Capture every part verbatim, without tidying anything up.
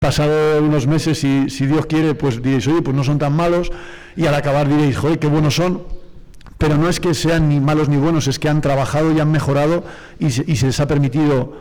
pasado unos meses, y si Dios quiere, pues diréis, oye, pues no son tan malos, y al acabar diréis, joder, qué buenos son. Pero no es que sean ni malos ni buenos, es que han trabajado y han mejorado y se, y se les ha permitido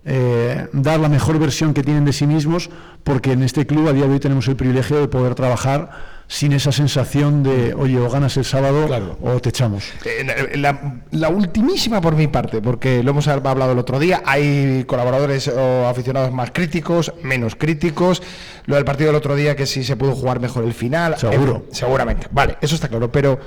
eh, dar la mejor versión que tienen de sí mismos, porque en este club a día de hoy tenemos el privilegio de poder trabajar sin esa sensación de, oye, o ganas el sábado, claro, o te echamos. Eh, la, la ultimísima por mi parte, porque lo hemos hablado el otro día, hay colaboradores o aficionados más críticos, menos críticos. Lo del partido del otro día, que si se pudo jugar mejor el final. Seguro. Eh, seguramente, vale, eso está claro, pero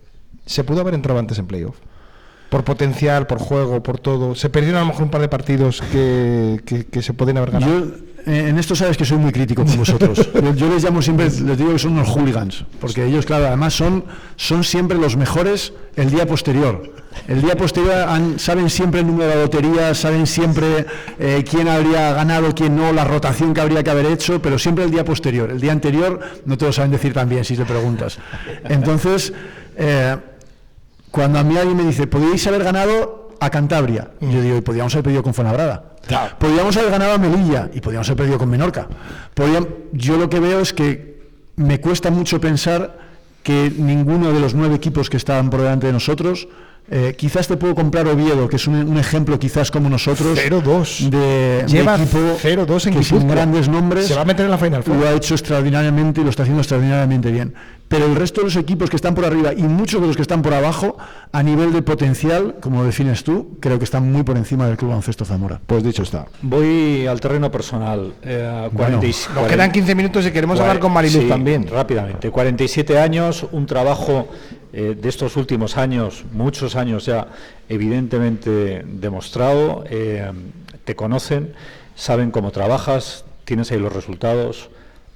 ¿se pudo haber entrado antes en playoff? Por potencial, por juego, por todo. ¿Se perdieron a lo mejor un par de partidos que, que, que se podían haber ganado? Yo, eh, en esto sabes que soy muy crítico con vosotros. yo, yo les llamo siempre, les digo que son unos hooligans, porque ellos, claro, además son, son siempre los mejores el día posterior. El día posterior han, saben siempre el número de la lotería, saben siempre eh, quién habría ganado, quién no, la rotación que habría que haber hecho, pero siempre el día posterior. El día anterior no te lo saben decir tan bien si te preguntas. Entonces, eh, cuando a mí alguien me dice, ¿podríais haber ganado a Cantabria? Mm. Yo digo, y podríamos haber perdido con Fuenlabrada. Claro. Podríamos haber ganado a Melilla y podríamos haber perdido con Menorca. Podríamos, yo lo que veo es que me cuesta mucho pensar que ninguno de los nueve equipos que estaban por delante de nosotros, eh, quizás te puedo comprar Oviedo, que es un, un ejemplo quizás como nosotros, cero dos de, lleva de equipo cero dos en que sin grandes nombres, se va a meter en la Final Four. Lo ha hecho extraordinariamente y lo está haciendo extraordinariamente bien. Pero el resto de los equipos que están por arriba y muchos de los que están por abajo, a nivel de potencial, como lo defines tú, creo que están muy por encima del Club Baloncesto Zamora. Pues dicho está. Voy al terreno personal. Eh, bueno, nos cuarenta, quedan quince minutos y queremos cuarenta, hablar con Mariluz sí, también. Rápidamente. cuarenta y siete años, un trabajo eh, de estos últimos años, muchos años ya, evidentemente demostrado. Eh, te conocen, saben cómo trabajas, tienes ahí los resultados.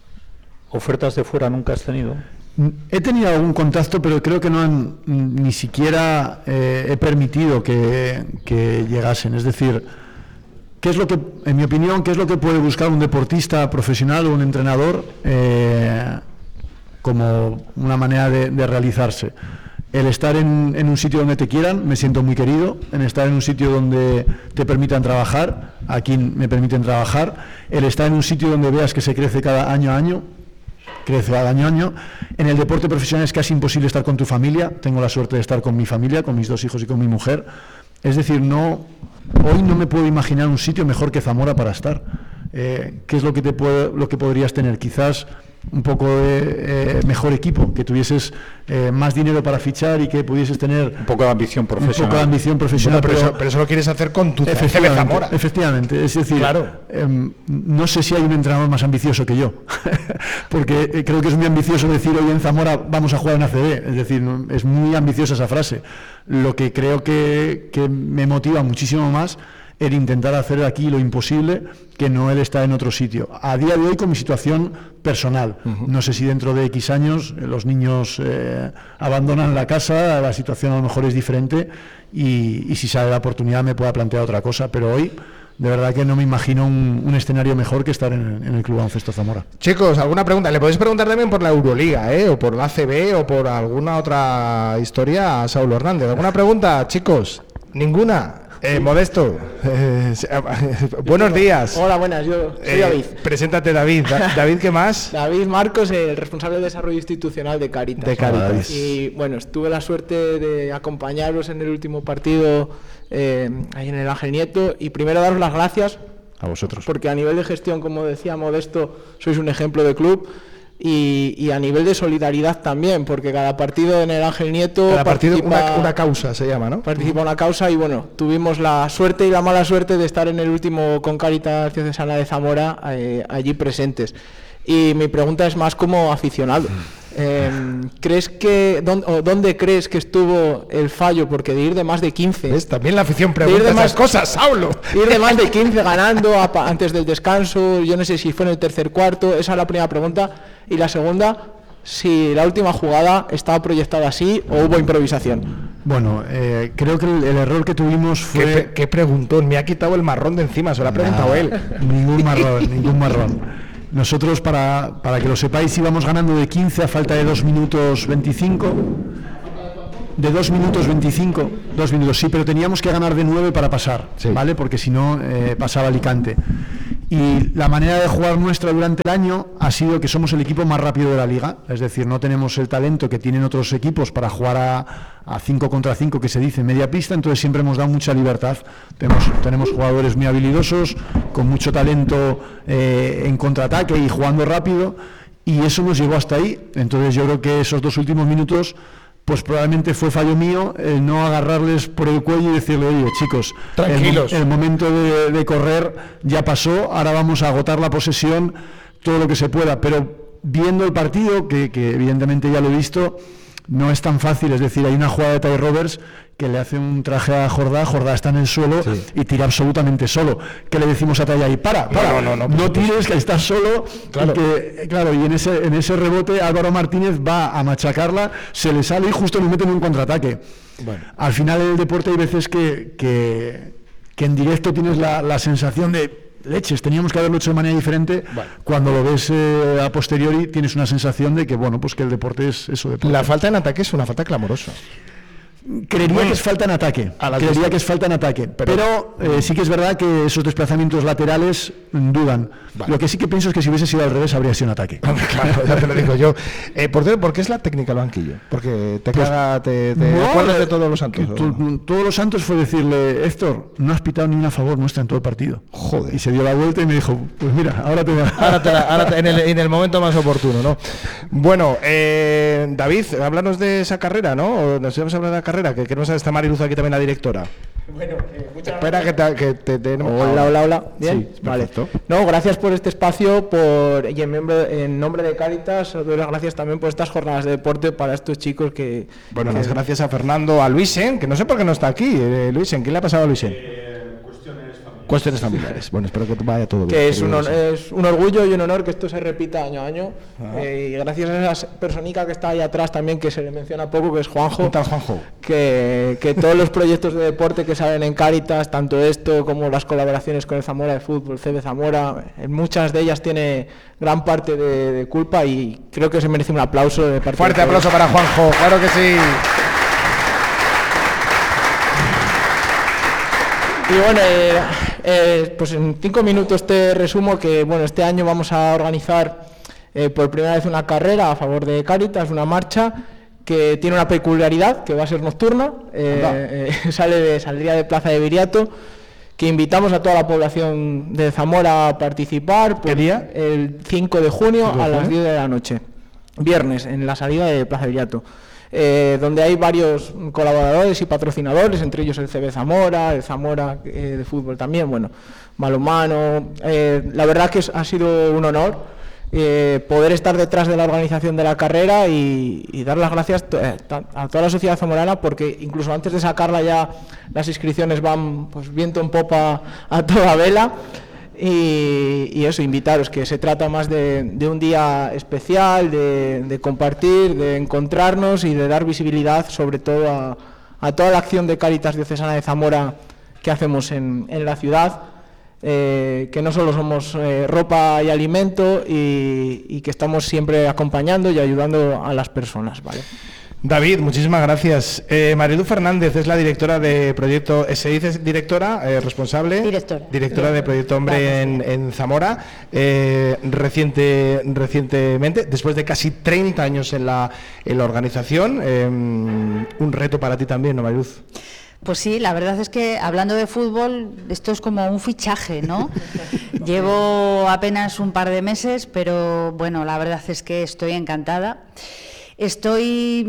¿Ofertas de fuera nunca has tenido? He tenido algún contacto, pero creo que no han ni siquiera eh, he permitido que, que llegasen. Es decir, ¿qué es lo que, en mi opinión, qué es lo que puede buscar un deportista profesional o un entrenador eh, como una manera de, de realizarse? El estar en, en un sitio donde te quieran, me siento muy querido, en estar en un sitio donde te permitan trabajar, aquí me permiten trabajar, el estar en un sitio donde veas que se crece cada año a año, crece año a año. En el deporte profesional es casi imposible estar con tu familia. Tengo la suerte de estar con mi familia, con mis dos hijos y con mi mujer. Es decir, no, hoy no me puedo imaginar un sitio mejor que Zamora para estar. Eh, ¿Qué es lo que te puede, lo que podrías tener? Quizás un poco de eh, mejor equipo, que tuvieses eh, más dinero para fichar y que pudieses tener un poco de ambición profesional. Un poco de ambición profesional. Bueno, pero, pero, eso, pero eso lo quieres hacer con tu C B Zamora. Efectivamente, es decir, claro. eh, no sé si hay un entrenador más ambicioso que yo, porque eh, creo que es muy ambicioso decir hoy en Zamora vamos a jugar en A C B, es decir, no, es muy ambiciosa esa frase. Lo que creo que, que me motiva muchísimo más el intentar hacer aquí lo imposible, que no él está en otro sitio. A día de hoy, con mi situación personal, uh-huh. no sé si dentro de X años eh, los niños eh, abandonan la casa, la situación a lo mejor es diferente y, y si sale la oportunidad me pueda plantear otra cosa, pero hoy de verdad que no me imagino un, un escenario mejor que estar en, en el Club Baloncesto Zamora. Chicos, ¿alguna pregunta? Le podéis preguntar también por la Euroliga, ¿eh? O por la A C B o por alguna otra historia a Saulo Hernández. ¿Alguna pregunta, chicos? ¿Ninguna? Eh, Modesto, eh, buenos días. Hola, buenas, yo soy eh, David. Preséntate, David. Da- ¿David qué más? David Marcos, el responsable de desarrollo institucional de Cáritas. De Cáritas. Y bueno, tuve la suerte de acompañaros en el último partido eh, ahí en el Ángel Nieto y primero daros las gracias. A vosotros. Porque a nivel de gestión, como decía Modesto, sois un ejemplo de club. Y, y a nivel de solidaridad también, porque cada partido en el Ángel Nieto cada partido una, una causa se llama, ¿no? Participa una causa y bueno, tuvimos la suerte y la mala suerte de estar en el último con Cáritas Diocesana de Zamora eh, allí presentes. Y mi pregunta es más como aficionado. Eh, ¿Crees que dónde, o dónde crees que estuvo el fallo? Porque de ir de más de quince... ¿Ves? También la afición pregunta esas más, cosas, Saulo. Ir de más de quince ganando a, antes del descanso, yo no sé si fue en el tercer cuarto, esa es la primera pregunta. Y la segunda, si la última jugada estaba proyectada así o hubo improvisación. Bueno, eh, creo que el, el error que tuvimos fue... ¿Qué, qué preguntón? Me ha quitado el marrón de encima, se lo ha preguntado nah, él. Ningún marrón, ningún marrón. Nosotros, para, para que lo sepáis, íbamos ganando de quince a falta de dos minutos veinticinco. De dos minutos veinticinco, dos minutos, sí, pero teníamos que ganar de nueve para pasar, sí. ¿Vale? Porque si no, eh, pasaba Alicante. Y la manera de jugar nuestra durante el año ha sido que somos el equipo más rápido de la liga, es decir, no tenemos el talento que tienen otros equipos para jugar a, a cinco contra cinco, que se dice en media pista, entonces siempre hemos dado mucha libertad. Tenemos, tenemos jugadores muy habilidosos, con mucho talento eh, en contraataque y jugando rápido, y eso nos llegó hasta ahí. Entonces yo creo que esos dos últimos minutos, pues probablemente fue fallo mío el no agarrarles por el cuello y decirle, oye, chicos, tranquilos, el, el momento de, de correr ya pasó, ahora vamos a agotar la posesión todo lo que se pueda. Pero viendo el partido, que, que evidentemente ya lo he visto, no es tan fácil. Es decir, hay una jugada de Ty Roberts que le hace un traje a Jordá, Jordá está en el suelo, sí, y tira absolutamente solo. ¿Qué le decimos a Ty ahí? Para, para, no, no, no, no tires, que estás solo. Claro, y, que, claro, y en ese en ese rebote Álvaro Martínez va a machacarla, se le sale y justo le meten un contraataque. Bueno. Al final del deporte hay veces que, que, que en directo tienes la, la sensación de leches, teníamos que haberlo hecho de manera diferente. Vale. Cuando lo ves eh, a posteriori tienes una sensación de que, bueno, pues que el deporte es eso. Deporte. La falta en ataque es una falta clamorosa. Creería bueno, que es falta en ataque, creería que es falta en ataque, pero, pero eh, sí que es verdad que esos desplazamientos laterales dudan. Vale. Lo que sí que pienso es que si hubiese sido al revés habría sido un ataque. Claro, ya te lo digo yo. Eh, por, ¿Por qué es la técnica al banquillo? Porque te, pues, caga, te, te no, acuerdas de todos los santos. Tu, todos los santos fue decirle, Héctor, no has pitado ni una a favor nuestra en todo el partido. Joder. Y se dio la vuelta y me dijo, pues mira, ahora te voy a... Ahora, te, ahora te, en, el, en el momento más oportuno, ¿no? Bueno, eh, David, háblanos de esa carrera, ¿no? Nos íbamos a hablar de la carrera, que queremos saber, está Mariluz aquí también, la directora. Bueno, eh, muchas Espera gracias. que te, que te, te Hola, hola, hola. Bien, sí, vale. No, gracias por este espacio, por y en, miembro, en nombre de Cáritas doy las gracias también por estas jornadas de deporte para estos chicos que... Bueno, que, las gracias a Fernando, a Luisen, que no sé por qué no está aquí. Eh, Luisen, ¿qué le ha pasado a Luisen? Eh, cuestiones familiares. Cuestiones familiares. Bueno, espero que vaya todo bien. Que es un, es un orgullo y un honor que esto se repita año a año. Eh, y gracias a esa personita que está ahí atrás también, que se le menciona poco, que es Juanjo. ¿Qué tal, Juanjo? Que, que todos los proyectos de deporte que salen en Cáritas, tanto esto como las colaboraciones con el Zamora de Fútbol, C B Zamora, en muchas de ellas tiene gran parte de, de culpa y creo que se merece un aplauso de parte Fuerte de aplauso para Juanjo, claro que sí. Y bueno, eh, eh, pues en cinco minutos te resumo que bueno, este año vamos a organizar eh, por primera vez una carrera a favor de Cáritas, una marcha que tiene una peculiaridad, que va a ser nocturna, eh, eh, sale de, saldría de Plaza de Viriato, que invitamos a toda la población de Zamora a participar. ¿Qué día? El cinco de junio a las diez de la noche, viernes, en la salida de Plaza de Viriato. Eh, donde hay varios colaboradores y patrocinadores, entre ellos el C B Zamora, el Zamora eh, de fútbol también, bueno, balonmano. Eh, la verdad que es, ha sido un honor eh, poder estar detrás de la organización de la carrera y, y dar las gracias a toda la sociedad zamorana, porque incluso antes de sacarla ya las inscripciones van pues viento en popa a toda vela. Y, y eso, invitaros, que se trata más de, de un día especial, de, de compartir, de encontrarnos y de dar visibilidad sobre todo a, a toda la acción de Cáritas Diocesana de Zamora que hacemos en, en la ciudad, eh, que no solo somos eh, ropa y alimento y, y que estamos siempre acompañando y ayudando a las personas, ¿vale? David, muchísimas gracias. Eh, Mariluz Fernández es la directora de Proyecto, ¿se dice directora? Eh, ¿Responsable? Directora. Directora de Proyecto Hombre en, en Zamora. Eh, reciente, recientemente, después de casi treinta años en la, en la organización, eh, un reto para ti también, ¿no, Mariluz? Pues sí, la verdad es que hablando de fútbol, esto es como un fichaje, ¿no? Llevo apenas un par de meses, pero bueno, la verdad es que estoy encantada. Estoy,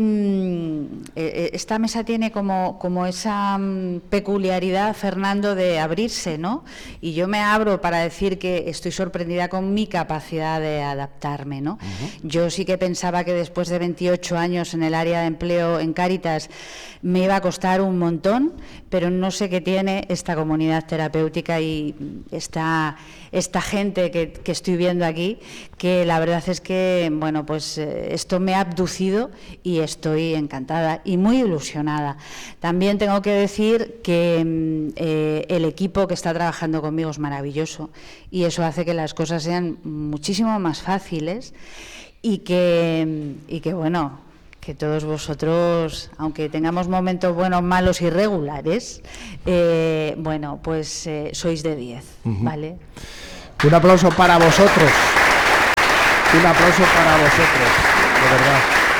esta mesa tiene como, como esa peculiaridad, Fernando, de abrirse, ¿no? Y yo me abro para decir que estoy sorprendida con mi capacidad de adaptarme, ¿no? Uh-huh. Yo sí que pensaba que después de veintiocho años en el área de empleo en Cáritas me iba a costar un montón, pero no sé qué tiene esta comunidad terapéutica y esta, esta gente que, que estoy viendo aquí, que la verdad es que, bueno, pues esto me ha abducido y estoy encantada y muy ilusionada. También tengo que decir que eh, el equipo que está trabajando conmigo es maravilloso y eso hace que las cosas sean muchísimo más fáciles y que, y que bueno, que todos vosotros, aunque tengamos momentos buenos, malos y regulares, eh, bueno, pues eh, sois de diez, uh-huh. ¿Vale? Un aplauso para vosotros. Un aplauso para vosotros, de verdad.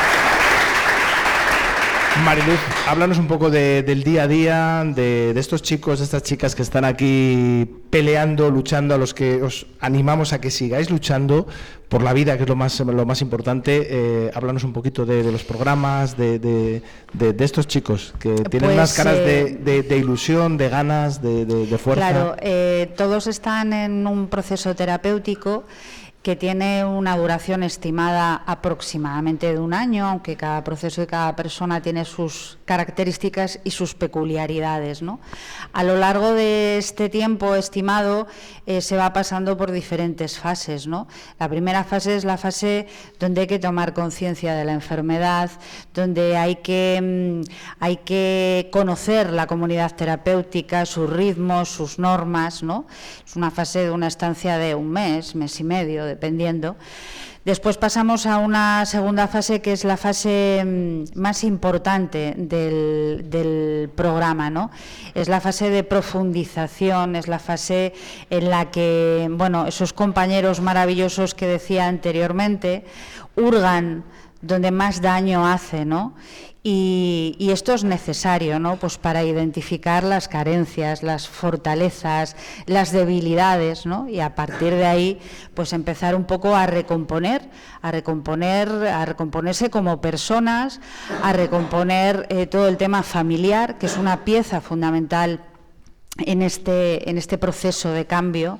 Mariluz, háblanos un poco de, del día a día, de, de estos chicos, de estas chicas que están aquí peleando, luchando, a los que os animamos a que sigáis luchando por la vida, que es lo más, lo más importante. Eh, háblanos un poquito de, de los programas, de, de, de, de estos chicos que tienen Pues, unas caras eh, de, de, de ilusión, de ganas, de, de, de fuerza. Claro, eh, todos están en un proceso terapéutico que tiene una duración estimada aproximadamente de un año, aunque cada proceso de cada persona tiene sus características y sus peculiaridades, ¿no? A lo largo de este tiempo estimado eh, se va pasando por diferentes fases, ¿no? La primera fase es la fase donde hay que tomar conciencia de la enfermedad, donde hay que, mm, hay que conocer la comunidad terapéutica, sus ritmos, sus normas, ¿no? Es una fase de una estancia de un mes, mes y medio, dependiendo. Después pasamos a una segunda fase, que es la fase mm, más importante del, del programa, ¿no? Es la fase de profundización, es la fase en la que, bueno, esos compañeros maravillosos que decía anteriormente, hurgan donde más daño hace, ¿no? Y, y esto es necesario, ¿no? Pues para identificar las carencias, las fortalezas, las debilidades, ¿no? Y a partir de ahí, pues empezar un poco a recomponer, a recomponer, a recomponerse como personas, a recomponer eh, todo el tema familiar, que es una pieza fundamental en este, en este proceso de cambio.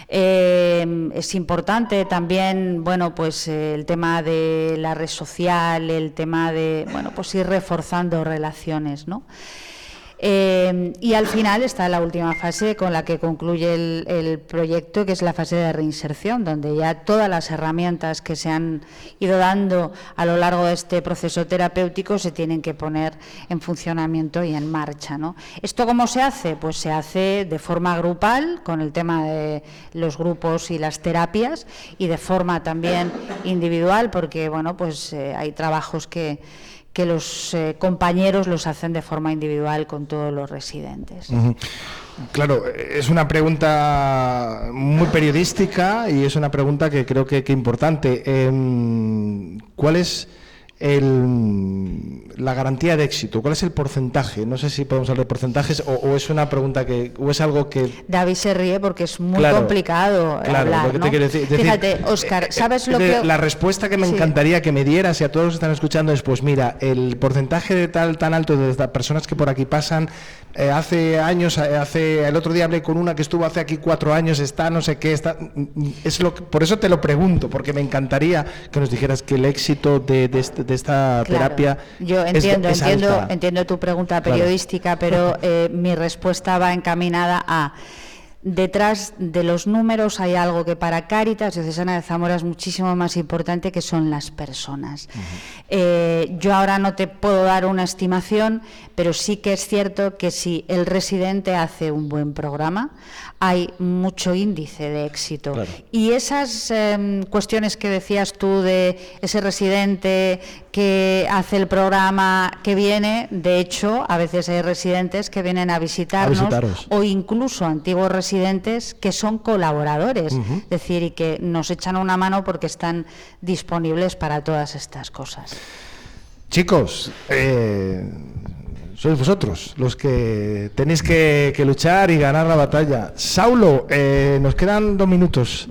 Eh, es importante también, bueno, pues eh, el tema de la red social, el tema de, bueno, pues ir reforzando relaciones, ¿no? Eh, y al final está la última fase con la que concluye el, el proyecto, que es la fase de reinserción, donde ya todas las herramientas que se han ido dando a lo largo de este proceso terapéutico se tienen que poner en funcionamiento y en marcha, ¿no? ¿Esto cómo se hace? Pues se hace de forma grupal, con el tema de los grupos y las terapias, y de forma también individual, porque bueno, pues eh, hay trabajos que que los eh, compañeros los hacen de forma individual con todos los residentes. Uh-huh. Claro, es una pregunta muy periodística y es una pregunta que creo que, que importante. Eh, ¿Cuál es el, la garantía de éxito? ¿Cuál es el porcentaje? No sé si podemos hablar de porcentajes o, o es una pregunta que o es algo que David se ríe porque es muy claro, complicado claro, hablar, lo que ¿no? te quiero decir, decir, Fíjate, Óscar, ¿sabes lo que...? La respuesta que me sí. encantaría que me dieras y a todos los que están escuchando es, pues mira, el porcentaje de tal tan alto de las personas que por aquí pasan, eh, hace años, hace el otro día hablé con una que estuvo hace aquí cuatro años, está no sé qué, está... es lo que, por eso te lo pregunto, porque me encantaría que nos dijeras que el éxito de, de, este, de esta claro, terapia yo entiendo, es, es entiendo, alta. entiendo tu pregunta periodística, claro. pero eh, mi respuesta va encaminada a... Detrás de los números hay algo que para Cáritas Diocesana de Zamora es muchísimo más importante, que son las personas. Uh-huh. Eh, yo ahora no te puedo dar una estimación, pero sí que es cierto que si el residente hace un buen programa, hay mucho índice de éxito. Claro. Y esas eh, cuestiones que decías tú de ese residente que hace el programa, que viene, de hecho, a veces hay residentes que vienen a visitarnos, a o incluso antiguos residentes que son colaboradores, uh-huh. es decir, y que nos echan una mano porque están disponibles para todas estas cosas. Chicos, eh, sois vosotros los que tenéis que, que luchar y ganar la batalla. Saulo, eh, nos quedan dos minutos.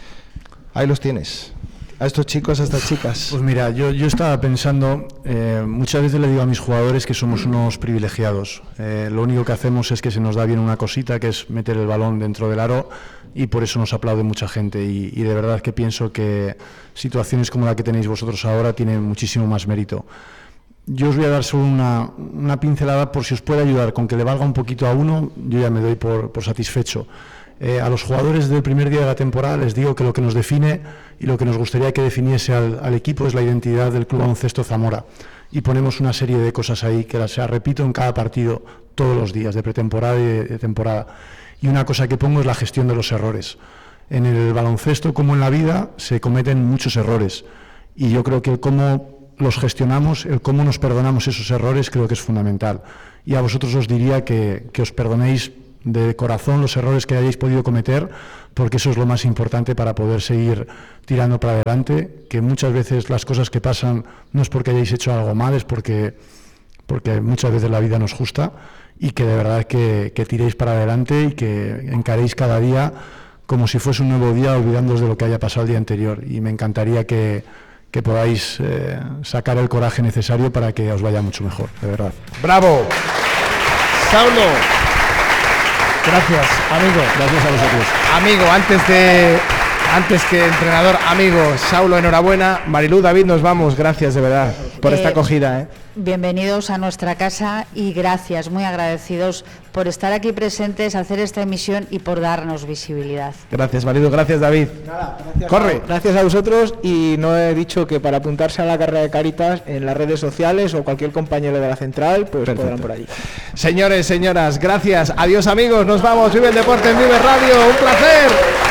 Ahí los tienes. A estos chicos, a estas chicas. Pues mira, yo, yo estaba pensando, eh, muchas veces le digo a mis jugadores que somos unos privilegiados. Eh, lo único que hacemos es que se nos da bien una cosita, que es meter el balón dentro del aro, y por eso nos aplaude mucha gente. Y, y de verdad que pienso que situaciones como la que tenéis vosotros ahora tienen muchísimo más mérito. Yo os voy a dar solo una, una pincelada por si os puede ayudar. Con que le valga un poquito a uno, yo ya me doy por, por satisfecho. Eh, a los jugadores del primer día de la temporada les digo que lo que nos define y lo que nos gustaría que definiese al, al equipo es la identidad del Club Baloncesto Zamora, y ponemos una serie de cosas ahí que las repito en cada partido todos los días de pretemporada y de, de temporada. Y una cosa que pongo es la gestión de los errores. En el baloncesto, como en la vida, se cometen muchos errores, y yo creo que el cómo los gestionamos, el cómo nos perdonamos esos errores, creo que es fundamental. Y a vosotros os diría que, que os perdonéis de corazón los errores que hayáis podido cometer, porque eso es lo más importante para poder seguir tirando para adelante, que muchas veces las cosas que pasan no es porque hayáis hecho algo mal, es porque, porque muchas veces la vida nos justa, y que de verdad que, que tiréis para adelante y que encaréis cada día como si fuese un nuevo día, olvidándoos de lo que haya pasado el día anterior. Y me encantaría que, que podáis eh, sacar el coraje necesario para que os vaya mucho mejor, de verdad. ¡Bravo! Saulo, gracias, amigo. Gracias a vosotros. Amigo, antes de antes que entrenador, amigo, Saulo, enhorabuena. Marilú, David, nos vamos. Gracias de verdad por Eh, esta acogida, ¿eh? Bienvenidos a nuestra casa y gracias, muy agradecidos por estar aquí presentes, hacer esta emisión y por darnos visibilidad. Gracias, Marilú. Gracias, David. Nada, gracias, Corre. Gracias a vosotros, y no he dicho que para apuntarse a la carrera de Cáritas en las redes sociales o cualquier compañero de la central, pues Perfecto. podrán por allí. Señores, señoras, gracias. Adiós, amigos. Nos vamos. Vive el deporte en Vive Radio. Un placer.